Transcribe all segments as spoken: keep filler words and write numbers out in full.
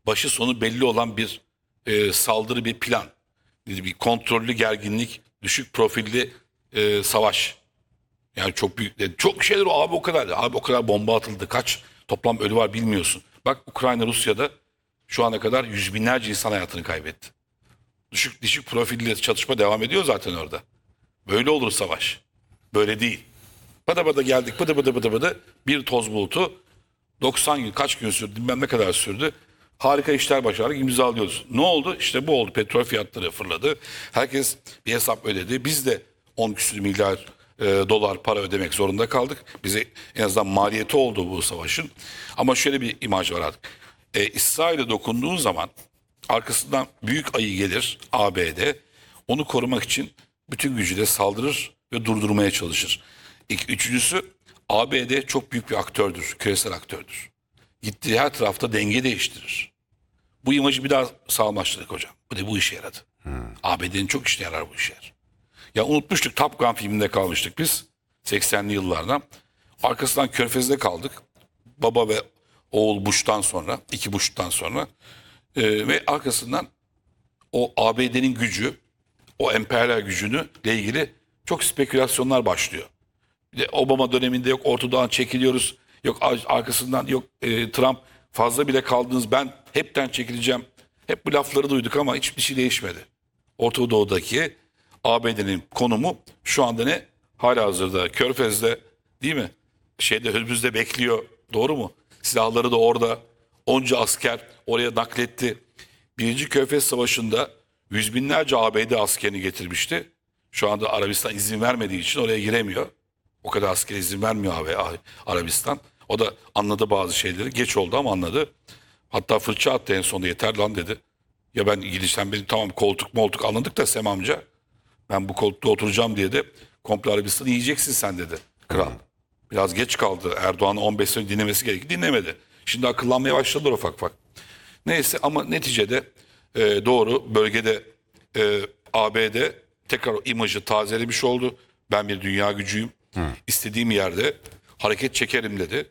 başı sonu belli olan bir e, saldırı, bir plan. Bir kontrollü gerginlik, düşük profilli e, savaş. Yani çok büyük. Yani çok şeyler o abi o kadar. Abi o kadar bomba atıldı. Kaç toplam ölü var bilmiyorsun. Bak Ukrayna Rusya'da şu ana kadar yüz binlerce insan hayatını kaybetti. Düşük düşük profilli çatışma devam ediyor zaten orada. Böyle olur savaş. Böyle değil. Bıdı bıdı geldik bıdı bıdı bıdı bıdı bir toz bulutu doksan gün kaç gün sürdü bilmem ne kadar sürdü. Harika işler başardık imzalıyoruz. Ne oldu? İşte bu oldu. Petrol fiyatları fırladı. Herkes bir hesap ödedi. Biz de on küsur milyar e, dolar para ödemek zorunda kaldık. Bize en azından maliyeti oldu bu savaşın. Ama şöyle bir imaj var artık. E, İsrail'e dokunduğun zaman arkasından büyük ayı gelir A B D. Onu korumak için bütün gücüyle saldırır ve durdurmaya çalışır. İki, üçüncüsü A B D çok büyük bir aktördür, küresel aktördür. Gittiği her tarafta denge değiştirir. Bu imajı bir daha sağlamlaştırdık hocam. Bu da bu işe yaradı. Hmm. A B D'nin çok işine yarar bu işler. Ya unutmuştuk Top Gun filminde kalmıştık biz seksenli yıllardan. Arkasından Körfez'de kaldık. Baba ve oğul Bush'tan sonra, iki Bush'tan sonra ee, ve arkasından o A B D'nin gücü, o emperyal gücünü ile ilgili çok spekülasyonlar başlıyor. Bir de Obama döneminde yok ortadan çekiliyoruz, yok arkasından yok e, Trump fazla bile kaldınız ben hepten çekileceğim. Hep bu lafları duyduk ama hiçbir şey değişmedi. Orta Doğu'daki A B D'nin konumu şu anda ne? Halihazırda Körfez'de değil mi? Şeyde önümüzde bekliyor. Doğru mu? Silahları da orada. Onca asker oraya nakletti. Birinci Körfez Savaşı'nda yüz binlerce A B D askerini getirmişti. Şu anda Arabistan izin vermediği için oraya giremiyor. O kadar asker izin vermiyor abi Arabistan. O da anladı bazı şeyleri. Geç oldu ama anladı. Hatta fırça attı en sonunda yeter lan dedi. Ya ben gidişten benim tamam koltuk moltuk anladık da Sem amca. Ben bu koltukta oturacağım diye de komple Arabistan'ı yiyeceksin sen dedi. Kral. Biraz geç kaldı. Erdoğan'ı on beş sene dinlemesi gerekti. Dinlemedi. Şimdi akıllanmaya başladılar ufak ufak. Neyse ama neticede e, doğru bölgede e, A B D tekrar o imajı tazelemiş oldu. Ben bir dünya gücüyüm. Hı. İstediğim yerde hareket çekerim dedi.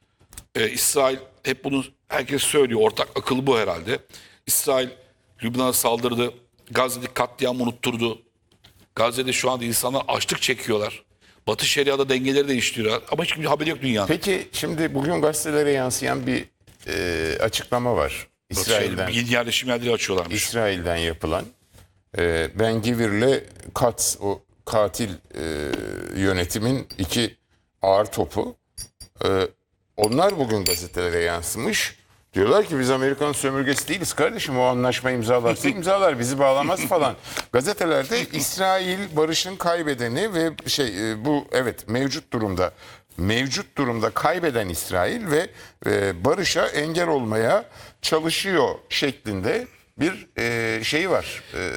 E, İsrail hep bunu herkes söylüyor. Ortak akıl bu herhalde. İsrail Lübnan'a saldırdı. Gazze'deki katliamı unutturdu. Gazze'de şu anda insanlar açlık çekiyorlar. Batı Şeria'da dengeleri değiştiriyorlar. Ama hiç kimse haberi yok dünyanın. Peki şimdi bugün gazetelere yansıyan bir e, açıklama var. İsrail'den. Yeni yerleşim yerleri açıyorlarmış. İsrail'den yapılan. E, Ben Gvir'le Katz, o katil e, yönetimin iki ağır topu. E, onlar bugün gazetelere yansımış. Diyorlar ki biz Amerikan sömürgesi değiliz kardeşim, o anlaşma imzalarsa imzalar, bizi bağlamaz falan. Gazetelerde İsrail barışın kaybedeni ve şey e, bu evet mevcut durumda mevcut durumda kaybeden İsrail ve e, barışa engel olmaya çalışıyor şeklinde bir e, şey var. E,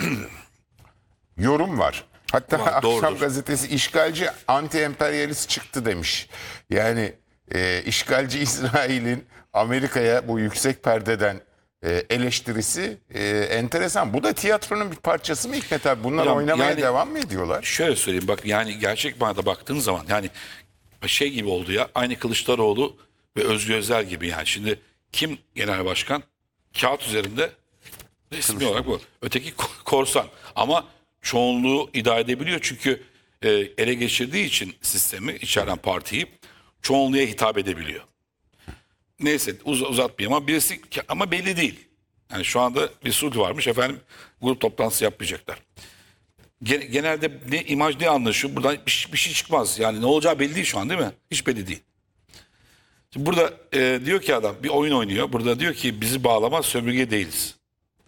yorum var. Hatta Var, Akşam doğrudur. gazetesi işgalci anti-emperyalist çıktı demiş. Yani e, işgalci İsrail'in Amerika'ya bu yüksek perdeden e, eleştirisi e, enteresan. Bu da tiyatronun bir parçası mı Hikmet abi? Bunlar Hocam, oynamaya yani devam mı ediyorlar? Şöyle söyleyeyim bak yani gerçek manada baktığın zaman yani şey gibi oldu ya aynı Kılıçdaroğlu ve Özgür Özel gibi yani. Şimdi kim genel başkan? Kağıt üzerinde resmi olarak bu. Öteki ko- korsan ama çoğunluğu idare edebiliyor çünkü e, ele geçirdiği için sistemi içeren partiyi çoğunluğa hitap edebiliyor. Neyse uz uzatmayayım ama birisi ama belli değil. Yani şu anda bir Suudi varmış efendim grup toplantısı yapmayacaklar. Gen- Genelde ne imaj ne anlaşıyor buradan bir, bir şey çıkmaz. Yani ne olacağı belli değil şu an değil mi? Hiç belli değil. Şimdi burada e, diyor ki adam bir oyun oynuyor. Burada diyor ki bizi bağlamaz sömürge değiliz.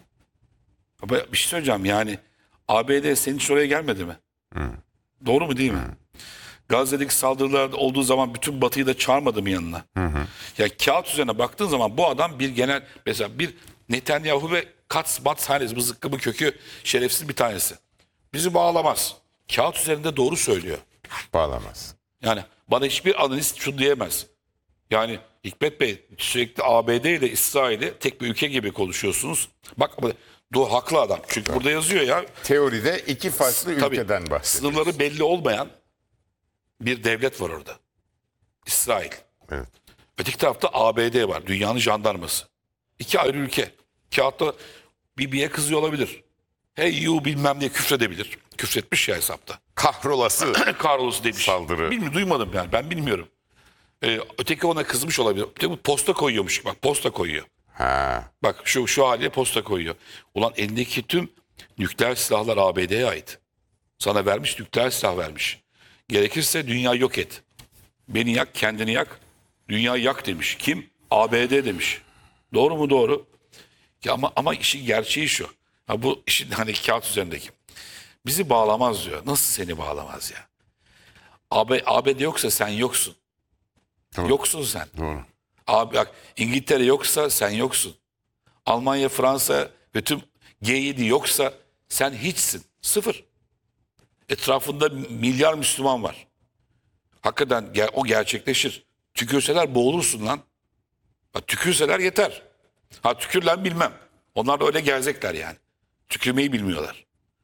Ama bir şey söyleyeceğim yani A B D senin hiç oraya gelmedi mi? Hı. Doğru mu değil mi? Hı. Gazze'deki saldırılar olduğu zaman bütün Batı'yı da çağırmadı mı yanına? Hı hı. Ya kağıt üzerine baktığın zaman bu adam bir genel mesela bir Netanyahu ve Katz Batz Hanes bu zıkkımı kökü şerefsiz bir tanesi. Bizi bağlamaz. Kağıt üzerinde doğru söylüyor. Bağlamaz. Yani bana hiçbir analist şunu diyemez. Yani Hikmet Bey sürekli A B D ile İsrail'i tek bir ülke gibi konuşuyorsunuz. Bak doğru haklı adam. Çünkü burada yazıyor ya. Teoride iki farklı Tabii, ülkeden bahsediyoruz. sınırları belli olmayan bir devlet var orada. İsrail. Evet. Öteki tarafta A B D var. Dünyanın jandarması. İki ayrı ülke. Kağıtta Bibi'ye kızıyor olabilir. Hey you bilmem diye küfredebilir. Küfretmiş ya hesapta. Kahrolası Kahrolası demiş. saldırı. Bilmiyorum, duymadım yani, ben bilmiyorum. Ee, öteki ona kızmış olabilir. Öteki bu posta koyuyormuş. Bak posta koyuyor. Ha. Bak şu şu haliyle posta koyuyor. Ulan elindeki tüm nükleer silahlar A B D'ye ait. Sana vermiş, nükleer silah vermiş. Gerekirse dünya yok et. Beni yak, kendini yak. Dünyayı yak demiş. Kim? A B D demiş. Doğru mu? Doğru. Ya ama ama işin gerçeği şu. Ha bu işin hani kağıt üzerindeki. Bizi bağlamaz diyor. Nasıl seni bağlamaz ya? A B, A B D yoksa sen yoksun. Doğru. Yoksun sen. Doğru. Abi bak, İngiltere yoksa sen yoksun. Almanya, Fransa ve tüm G yedi yoksa sen hiçsin. Sıfır. Etrafında milyar Müslüman var. Hakikaten ger- o gerçekleşir. Tükürseler boğulursun lan. Ha, tükürseler yeter. Ha tükür lan bilmem. Onlar da öyle gerzekler yani. Tükürmeyi bilmiyorlar.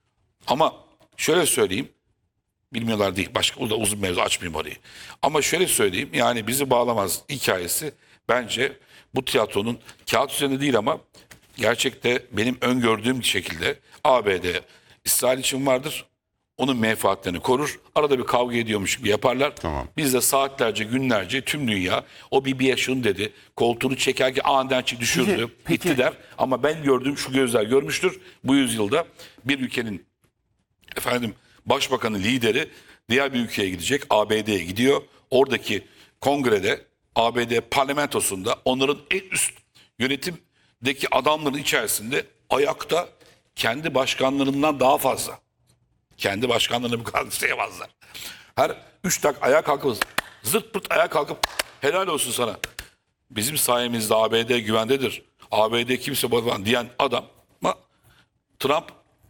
Ama şöyle söyleyeyim. Bilmiyorlar değil. Başka burada uzun mevzu, açmayayım orayı. Ama şöyle söyleyeyim. Yani bizi bağlamaz hikayesi bence bu tiyatronun kağıt üzerinde değil ama gerçekte benim öngördüğüm şekilde A B D İsrail için vardır. Onun menfaatlerini korur. Arada bir kavga ediyormuş gibi yaparlar. Tamam. Biz de saatlerce, günlerce tüm dünya o Bibi'ye şunu dedi. Koltuğunu çekerken aniden çi- düşürdü. Peki, peki. Gitti der. Ama ben gördüğüm şu gözler görmüştür. Bu yüzyılda bir ülkenin efendim başbakanı, lideri diğer bir ülkeye gidecek. A B D'ye gidiyor. Oradaki kongrede A B D parlamentosunda onların en üst yönetimdeki adamların içerisinde ayakta kendi başkanlarından daha fazla. Kendi başkanlarını bu kadar sayamazlar. Her üç dakika ayağa kalkıp zırt pırt ayağa kalkıp helal olsun sana. Bizim sayemizde A B D güvendedir. A B D kimse bakmaz diyen adam ama Trump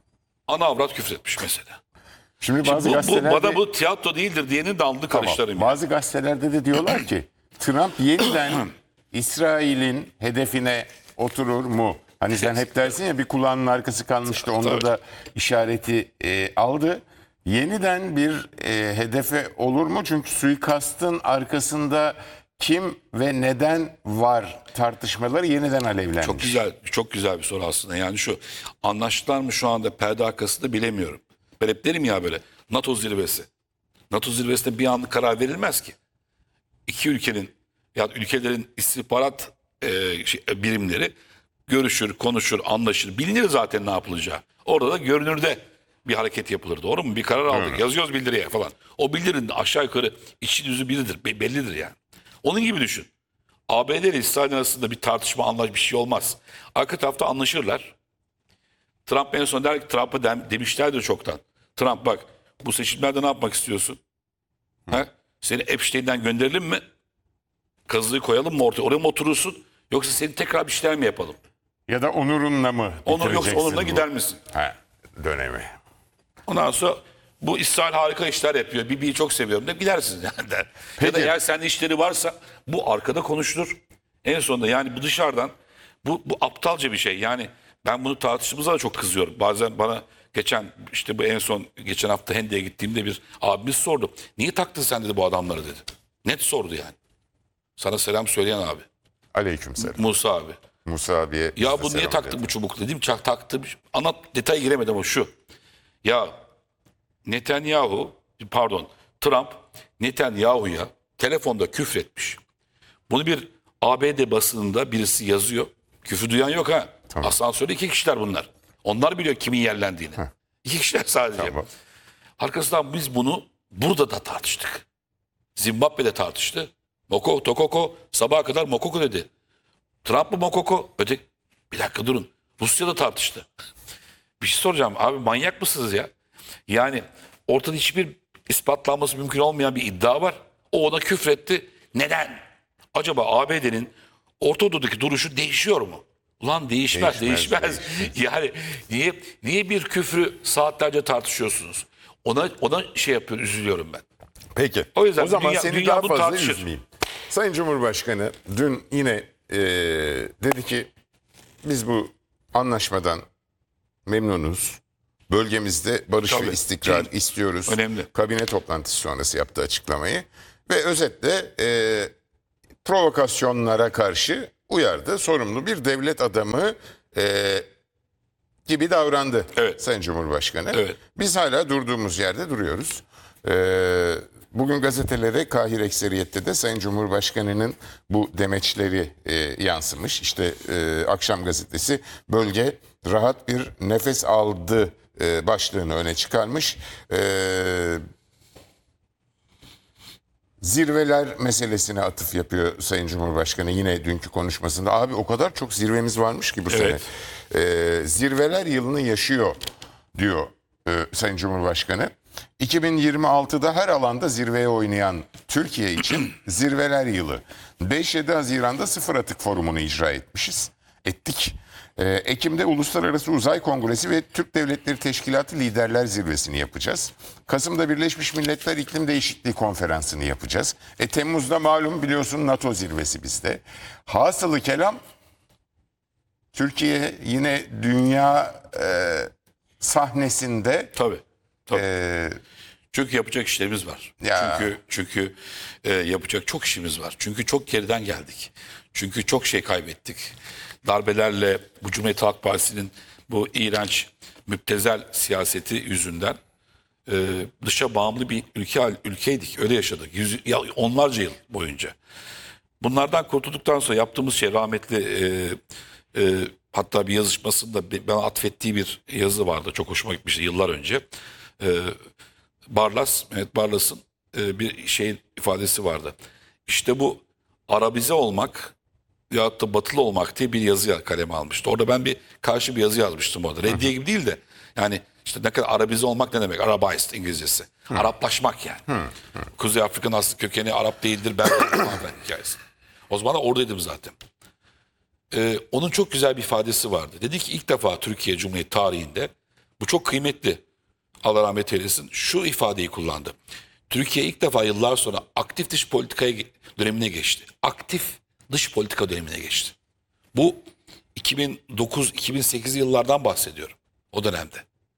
ana avrat küfretmiş mesela. Şimdi Şimdi bazı bu, bu, gazetelerde bana bu tiyatro değildir diyenin de alnı Tamam. karıştırayım. Bazı gazetelerde de diyorlar ki Trump yeniden İsrail'in hedefine oturur mu? Hani sen hep dersin ya bir kulağının arkası kalmıştı. Onda Tabii. da işareti e, aldı. Yeniden bir e, hedefe olur mu? Çünkü suikastın arkasında kim ve neden var tartışmaları yeniden alevlenmiş. Çok güzel, çok güzel bir soru aslında. Yani şu, anlaştılar mı şu anda perde arkasında bilemiyorum. Ben hep derim ya böyle NATO zirvesi. NATO zirvesinde bir anlık karar verilmez ki. İki ülkenin ya ülkelerin istihbarat e, şey, birimleri görüşür, konuşur, anlaşır. Bilinir zaten ne yapılacağı. Orada da görünürde bir hareket yapılır. Doğru mu? Bir karar aldık. Yazıyoruz bildiriye falan. O bildirinin aşağı yukarı içi düzü biridir. be- Bellidir yani. Onun gibi düşün. A B D ile İsrail arasında bir tartışma, anlaş bir şey olmaz. Arka tarafta anlaşırlar. Trump en son der ki, Trump'a dem, demişlerdir çoktan. Trump bak, bu seçimlerde ne yapmak istiyorsun? Ha? Seni Epstein'den gönderelim mi? Kazığı koyalım mı ortaya? Oraya mı oturursun? Yoksa seni tekrar bir şeyler mi yapalım? Ya da onurunla mı Onur yoksa bitireceksin onunla bu gider misin? ha, dönemi? Ondan sonra bu İsrail harika işler yapıyor. Bibi'yi çok seviyorum der. Gidersiniz yani der. Ya da Peki. eğer senin işleri varsa bu arkada konuşulur. En sonunda yani bu dışarıdan bu, bu aptalca bir şey. Yani ben bunu tartışmamıza da çok kızıyorum. Bazen bana geçen işte bu en son geçen hafta Hende'ye gittiğimde bir abimiz sordu. Niye taktın sen dedi bu adamları dedi. Net sordu yani. Sana selam söyleyen abi. Aleykümselam. Musa abi. Musa abiye biz Ya de bu niye selam taktın edelim. bu çubuk dedim. Çak taktım. Ana detaya giremedim ama şu. Ya Netanyahu pardon Trump Netanyahu'ya telefonda küfretmiş. Bunu bir A B D basınında birisi yazıyor. Küfür duyan yok ha. Tamam. Asansörde iki kişiler bunlar. Onlar biliyor kimin yerlendiğini. İki kişiler sadece. Tamam. Arkasından biz bunu burada da tartıştık. Zimbabwe'de tartıştı. Moko, Tokoko sabaha kadar Mokoko dedi. Trump mı Mokoko? Öte bir dakika durun. Rusya'da tartıştı. Bir şey soracağım. Abi manyak mısınız ya? Yani ortada hiçbir ispatlanması mümkün olmayan bir iddia var. O ona küfretti. Neden? Acaba A B D'nin Orta Doğu'daki duruşu değişiyor mu? Ulan değişmez, Değişmez, değişmez. Yani niye niye bir küfrü saatlerce tartışıyorsunuz? Ona ona şey yapıyor, üzülüyorum ben. Peki. O yüzden o zaman dünya- seni dünya daha bunu fazla tartışır. üzmeyeyim. Sayın Cumhurbaşkanı dün yine e, dedi ki biz bu anlaşmadan memnunuz. Bölgemizde barış Tabii. ve istikrar Şey, istiyoruz. önemli. Kabine toplantısı sonrası yaptığı açıklamayı. Ve özetle e, provokasyonlara karşı uyardı. Sorumlu bir devlet adamı e, gibi davrandı Evet. Sayın Cumhurbaşkanı. Evet. Biz hala durduğumuz yerde duruyoruz. E, bugün gazetelere Kahir ekseriyette de Sayın Cumhurbaşkanı'nın bu demeçleri e, yansımış. İşte e, Akşam Gazetesi bölge rahat bir nefes aldı e, başlığını öne çıkarmış. E, Zirveler meselesine atıf yapıyor Sayın Cumhurbaşkanı yine dünkü konuşmasında. Abi o kadar çok zirvemiz varmış ki bu Evet. sene. Ee, zirveler yılını yaşıyor diyor e, Sayın Cumhurbaşkanı. iki bin yirmi altıda her alanda zirveye oynayan Türkiye için zirveler yılı. beş yedi Haziran'da Sıfır Atık Forumu'nu icra etmişiz. Ettik. Ee, Ekim'de Uluslararası Uzay Kongresi ve Türk Devletleri Teşkilatı Liderler Zirvesi'ni yapacağız. Kasım'da Birleşmiş Milletler İklim Değişikliği Konferansı'nı yapacağız. E, Temmuz'da malum biliyorsun NATO zirvesi bizde. Hasılı kelam Türkiye yine dünya e, sahnesinde Tabii. Tabii. e, Çünkü yapacak işlerimiz var. Ya. Çünkü çünkü e, yapacak çok işimiz var. Çünkü çok geriden geldik. Çünkü çok şey kaybettik. Darbelerle bu Cumhuriyet Halk Partisi'nin bu iğrenç müptezel siyaseti yüzünden e, dışa bağımlı bir ülke ülkeydik. Öyle yaşadık. Yüz, ya, onlarca yıl boyunca. Bunlardan kurtulduktan sonra yaptığımız şey rahmetli e, e, hatta bir yazışmasında bana atfettiği bir yazı vardı. Çok hoşuma gitmişti yıllar önce. E, Barlas, Mehmet Barlas'ın e, bir şey ifadesi vardı. İşte bu Arabize olmak ya da batılı olmak diye bir yazı kaleme almıştı. Orada ben bir karşı bir yazı yazmıştım orada. Reddiye gibi değil de yani işte ne kadar Arabize olmak ne demek? Arabized İngilizcesi. Araplaşmak yani. Kuzey Afrika'nın aslı kökeni Arap değildir ben değilim falan hikayesi. O zaman da oradaydım zaten. Ee, onun çok güzel bir ifadesi vardı. Dedi ki ilk defa Türkiye Cumhuriyeti tarihinde bu çok kıymetli. Allah rahmet eylesin. Şu ifadeyi kullandı. Türkiye ilk defa yıllar sonra aktif dış politikaya dönemine geçti. Aktif dış politika dönemine geçti. Bu iki bin dokuz iki bin sekiz yıllardan bahsediyorum. O dönemde.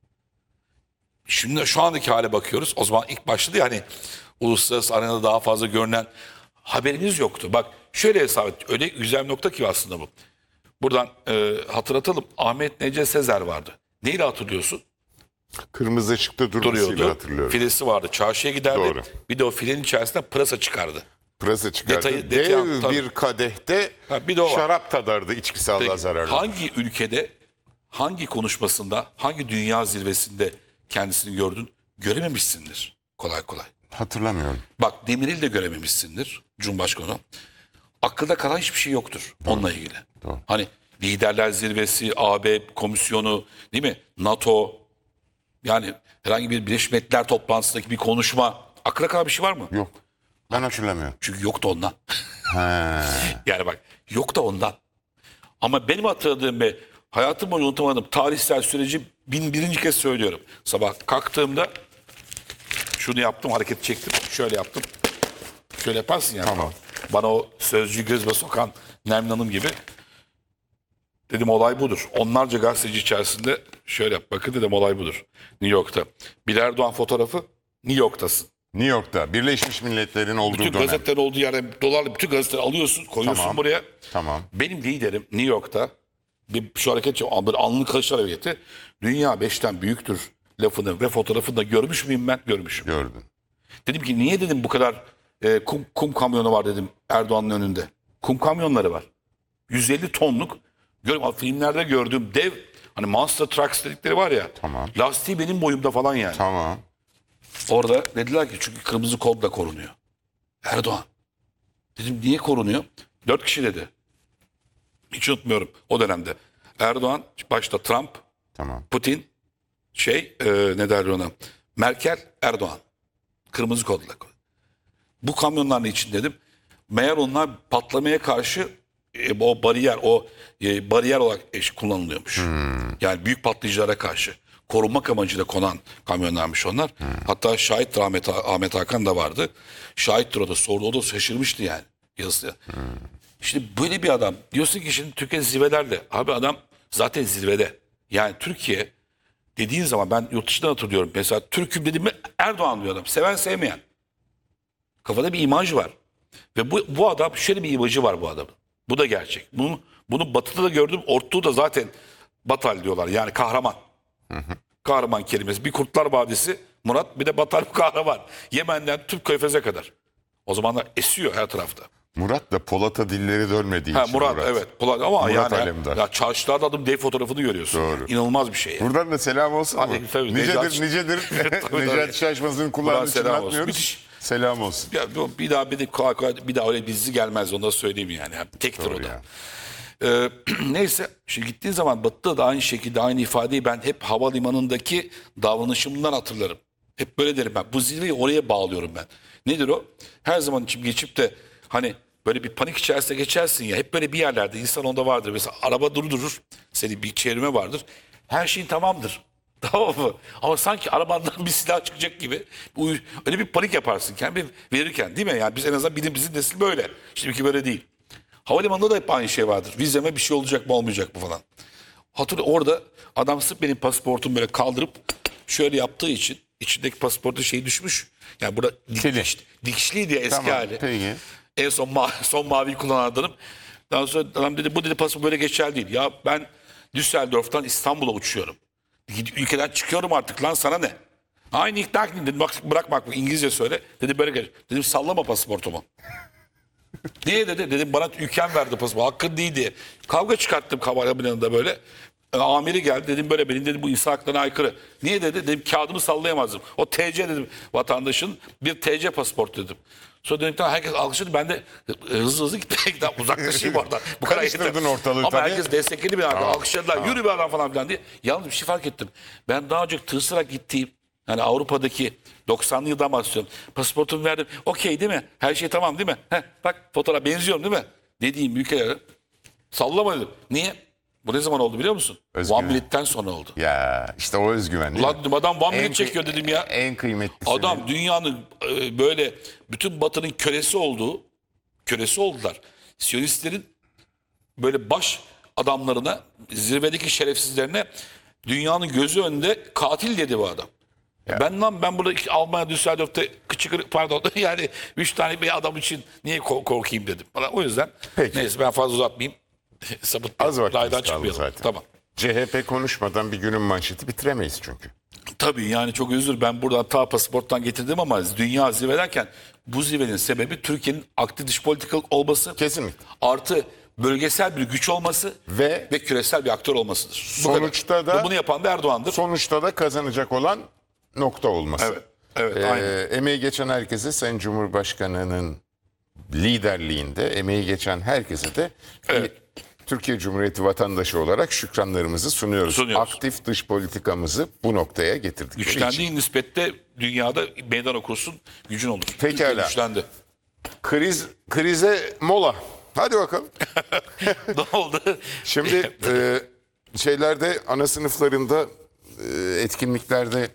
Şimdi şu andaki hale bakıyoruz. O zaman ilk başladı yani uluslararası arenada daha fazla görünen haberimiz yoktu. Bak şöyle hesap et. Öyle güzel bir nokta ki aslında bu. Buradan e, hatırlatalım. Ahmet Nece Sezer vardı. Neyle hatırlıyorsun? kırmızı ışıkta durmasıyla Duruyordu. hatırlıyorum. Filesi vardı. Çarşıya giderdi. Doğru. Bir de o filenin içerisinde pırasa çıkardı. Pırasa çıkardı. Detayı- Dev detayı- tabii. bir kadehte Ha, bir de o var. şarap tadardı içki sağlığa Peki, zararlı. hangi ülkede, hangi konuşmasında, hangi dünya zirvesinde kendisini gördün? Görememişsindir kolay kolay. Hatırlamıyorum. Bak Demirel'i de görememişsindir Cumhurbaşkanı. Akılda kalan hiçbir şey yoktur onunla ilgili. Doğru. Hani liderler zirvesi, A B komisyonu, değil mi? NATO, yani herhangi bir Birleşmiş Milletler toplantısındaki bir konuşma. Akılda kalan bir şey var mı? Yok. Ben hatırlamıyorum. Çünkü yok da ondan. He. Yani bak yok da ondan. Ama benim hatırladığım ve hayatım boyunca unutamadığım tarihsel süreci bin birinci kez söylüyorum. Sabah kalktığımda şunu yaptım, hareket çektim, şöyle yaptım. Şöyle yaparsın yani. Tamam. Bana o sözcüğü gözüme sokan Nermin Hanım gibi. Dedim olay budur. Onlarca gazeteci içerisinde şöyle yap. Bakın dedim olay budur. New York'ta. Bir Erdoğan fotoğrafı New York'tasın. New York'ta Birleşmiş Milletler'in olduğu Bütün dönem. gazetelerin olduğu yerde dolarla bütün gazeteleri alıyorsun, koyuyorsun Tamam. buraya. Tamam. Benim liderim New York'ta bir şu hareket bir alnını kaşlar hareketi. Dünya beşten büyüktür lafını ve fotoğrafını da görmüş müyüm ben? Görmüşüm. Gördün. Dedim ki niye dedim bu kadar e, kum, kum kamyonu var dedim Erdoğan'ın önünde. Kum kamyonları var. yüz elli tonluk gör, filmlerde gördüğüm dev hani monster trucks dedikleri var ya. Tamam. Lastiği benim boyumda falan yani. Tamam. Orada dediler ki çünkü kırmızı kodla korunuyor. Erdoğan. Dedim niye korunuyor? Dört kişi dedi. Hiç unutmuyorum o dönemde. Erdoğan, başta Trump, Tamam. Putin, şey e, ne derler ona? Merkel, Erdoğan. Kırmızı kodla. Bu kamyonların için dedim. Meğer onlar patlamaya karşı e, o bariyer, o e, bariyer olarak e, kullanılıyormuş. Yani büyük patlayıcılara karşı korunmak amacıyla konan kamyonlarmış onlar. Hatta şahit Ahmet, Ahmet Hakan da vardı. Şahittir o da sordu. O da şaşırmıştı yani yazısı. İşte böyle bir adam. Diyorsun ki şimdi Türkiye zirvelerde. Abi adam zaten zirvede. Yani Türkiye dediğin zaman ben yurt dışından hatırlıyorum. Mesela Türk'üm dedim mi Erdoğan diyor adam. Seven sevmeyen. Kafada bir imaj var. Ve bu, bu adam şöyle bir imajı var bu adamın. Bu da gerçek. Bunu, bunu Batı'da da gördüm. Ortuğu da zaten Batal diyorlar. Yani kahraman. Kahraman kelimesi. Bir Kurtlar Vadisi Murat, bir de Batal kahraman. Yemen'den tüm Körfez'e kadar. O zamanlar esiyor her tarafta. Murat da Polat'a dilleri dönmediği Ha, için Murat, evet. Polat, ama Murat yani Alemdar. ya çarşılarda adım dev fotoğrafını görüyorsun. Doğru. İnanılmaz bir şey. Yani. Buradan da selam olsun mu? Hadi, tabii, nicedir Necati- nicedir. Tabii, Necati tabii. Şaşmaz'ın kulağını Buradan selam olsun. çınlatmıyoruz. Müthiş. Selam olsun. Ya, bu- bir daha bir de kolay kolay bir daha öyle dizi gelmez, onu da söyleyeyim yani. Yani tektir Doğru o da. ya. Ee, neyse, şimdi gittiğin zaman Batı'da da aynı şekilde aynı ifadeyi ben hep havalimanındaki davranışımdan hatırlarım. Hep böyle derim ben. Bu zirveyi oraya bağlıyorum ben. Nedir o? Her zaman için geçip de hani böyle bir panik içerisinde geçersin ya. Hep böyle bir yerlerde insan onda vardır. Mesela araba durdurur. Senin bir çevirme vardır. Her şeyin tamamdır. Tamam mı? Ama sanki arabandan bir silah çıkacak gibi uy- öyle bir panik yaparsın kendi verirken, değil mi? Yani biz en azından bizim, bizim nesil böyle. Şimdiki böyle değil. Havalimanında da hep aynı şey vardır. Vizeme bir şey olacak mı olmayacak mı falan. Hatırla, orada adam sırf benim pasaportumu böyle kaldırıp şöyle yaptığı için içindeki pasaportu şey düşmüş. Yani burada dik, Kili. dikiş, dikişliydi ya eski Tamam, hali. peki. En son, ma son maviyi kullanan adamım. Daha sonra adam dedi bu dedi pasaport böyle geçerli değil. Ya ben Düsseldorf'tan İstanbul'a uçuyorum. Ülkeden çıkıyorum artık lan, sana ne? Aynı ikna ettim dedim, bak bırak bak İngilizce söyle. Dedi böyle geç. Dedim sallama pasaportumu. Niye dedi? Dedim bana ülkem verdi pasaportu. Hakkın değil diye. Kavga çıkarttım havalimanında böyle. E, amiri geldi, dedim böyle, benim dedim bu insan haklarına aykırı. Niye dedi? Dedim kağıdımı sallayamazdım. O T C dedim, vatandaşın bir T C pasaport dedim. Sonra dedim tamam, herkes alkışladı. Ben de hızlı hızlı gitmeye uzaklaşayım oradan. Bu kadar yeter. Karıştırdın ortalığı Ama tabii. herkes destekledi beni. Tamam. Alkışladılar. Yürü be adam falan filan diye. Yalnız bir şey fark ettim. Ben daha önce tırsarak gittiğim, yani Avrupa'daki doksanlı yıldan bahsediyorum. Pasaportumu verdim. Okey değil mi? Her şey tamam değil mi? Heh, bak fotoğraf benziyorum değil mi? Dediğim ülkelere sallama dedim. Niye? Bu ne zaman oldu biliyor musun? Özgüven. One Minute'ten sonra oldu. Ya işte o özgüven değil Ulan mi? dedim, adam One En Minute kıy- çekiyor dedim ya. En kıymetlisi. Adam dünyanın e, böyle bütün Batı'nın kölesi olduğu, kölesi oldular. Siyonistlerin böyle baş adamlarına, zirvedeki şerefsizlerine dünyanın gözü önünde katil dedi bu adam. Ya. Ben lan ben burada iki- Almanya Düsseldorf'ta kıçı kırık, pardon yani üç tane bir adam için niye ko- korkayım dedim. O yüzden Peki. neyse ben fazla uzatmayayım. Sapıtmayalım. Az vaktimiz Raydan kaldı çıkmayalım. zaten. Tamam. C H P konuşmadan bir günün manşeti bitiremeyiz çünkü. Tabii yani çok özür, ben buradan ta pasaporttan getirdim ama dünya zirve derken bu zirvenin sebebi Türkiye'nin aktif dış politika olması. Kesinlikle. Artı bölgesel bir güç olması Ve- ve küresel bir aktör olmasıdır. Bu Sonuçta kadar. da- Ve bunu yapan da Erdoğan'dır. Sonuçta da kazanacak olan nokta olması. Evet. Evet, Ee, aynen. emeği geçen herkese Sayın Cumhurbaşkanı'nın liderliğinde emeği geçen herkese de Evet. Türkiye Cumhuriyeti vatandaşı olarak şükranlarımızı sunuyoruz. Sunuyoruz. Aktif dış politikamızı bu noktaya getirdik. Güçlendiği nispette dünyada meydan okursun, gücün olur. Pekala. Türkiye güçlendi. Kriz krize mola. Hadi bakalım. Ne oldu? Şimdi e, şeylerde ana sınıflarında e, etkinliklerde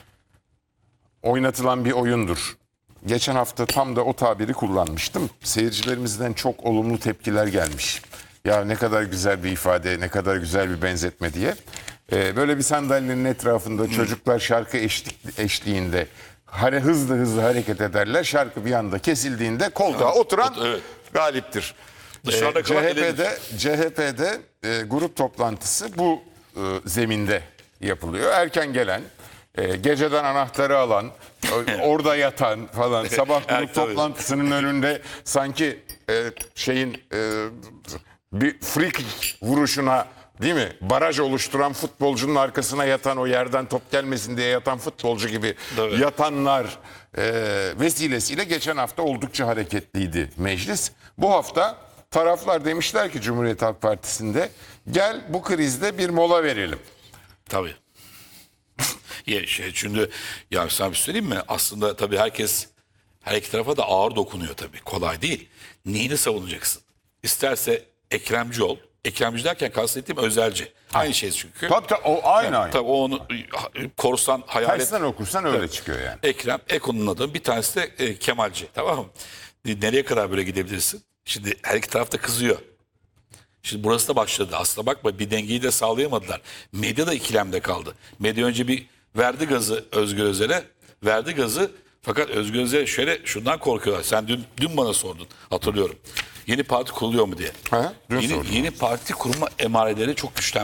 oynatılan bir oyundur. Geçen hafta tam da o tabiri kullanmıştım. Seyircilerimizden çok olumlu tepkiler gelmiş. Ya ne kadar güzel bir ifade, ne kadar güzel bir benzetme diye. E, böyle bir sandalyenin etrafında çocuklar şarkı eşlik, eşliğinde hani hızlı hızlı hareket ederler. Şarkı bir anda kesildiğinde koltuğa oturan Evet. galiptir. Dışarıda Ee, kalan CHP'de C H P'de e, grup toplantısı bu e, zeminde yapılıyor. Erken gelen, e, geceden anahtarı alan, o- orada yatan falan sabah grup Evet, tabii. toplantısının önünde sanki e, şeyin e, bir free kick vuruşuna, değil mi? Baraj oluşturan futbolcunun arkasına yatan, o yerden top gelmesin diye yatan futbolcu gibi Tabii. yatanlar e, vesilesiyle geçen hafta oldukça hareketliydi meclis. Bu hafta taraflar demişler ki Cumhuriyet Halk Partisi'nde gel bu krizde bir mola verelim. Tabii. Ya şey, çünkü ya sana bir şey söyleyeyim mi? Aslında tabii herkes her iki tarafa da ağır dokunuyor tabii. Kolay değil. Neyini savunacaksın? İsterse Ekremci ol. Ekremci derken kastettiğim özelci. Aynı şey çünkü. Tabii tabii o aynı aynı. Tabii o onu korsan, hayalet. Tersten okursan öyle çıkıyor yani. Ekrem, Eko'nun adı. Bir tanesi de e, Kemalci. Tamam mı? Nereye kadar böyle gidebilirsin? Şimdi her iki taraf da kızıyor. Şimdi burası da başladı. Aslına bakma, bir dengeyi de sağlayamadılar. Medya da ikilemde kaldı. Medya önce bir verdi gazı Özgür Özel'e. Verdi gazı. Fakat Özgür Özel'e şöyle şundan korkuyorlar. Sen dün, dün bana sordun, hatırlıyorum. Yeni parti kuruluyor mu diye. Ha? Dün Yeni, sordum. yeni parti kurma emareleri çok güçlenmiş.